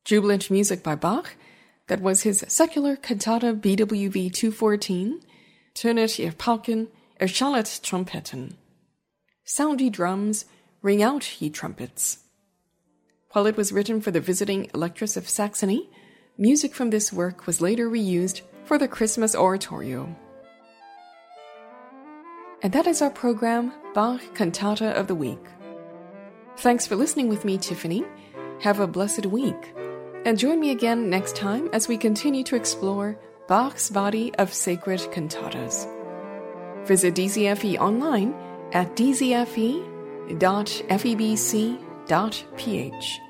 Jubilant Music by Bach, that was his secular cantata BWV 214, Tönet ihr Pauken, erschallet Trompeten. Sound ye drums, ring out ye trumpets. While it was written for the visiting Electress of Saxony, music from this work was later reused for the Christmas oratorio. And that is our program, Bach Cantata of the Week. Thanks for listening with me, Tiffany. Have a blessed week. And join me again next time as we continue to explore Bach's body of sacred cantatas. Visit DZFE online at dzfe.febc.ph.